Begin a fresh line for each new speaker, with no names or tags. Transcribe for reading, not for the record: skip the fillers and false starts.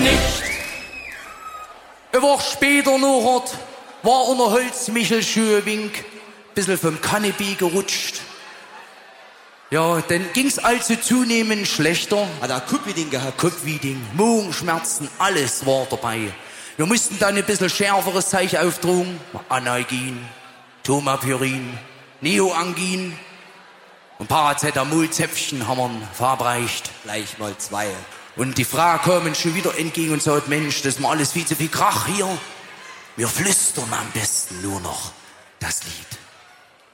nicht. Eine Woche später noch war unter Holzmichel Schöwink, bisschen vom Kanapee gerutscht. Ja, dann ging's also zunehmend schlechter.
Hat er Kupfiding gehabt?
Kopfwieding, Magenschmerzen, alles war dabei. Wir mussten dann ein bisschen schärferes Zeichen aufdrucken. Analgin, Tomapyrin, Neoangin und Paracetamol-Zäpfchen haben wir verabreicht.
Gleich mal 2.
Und die Frau kam uns schon wieder entgegen und sagt, Mensch, das ist mir alles viel zu viel Krach hier. Wir flüstern am besten nur noch das Lied.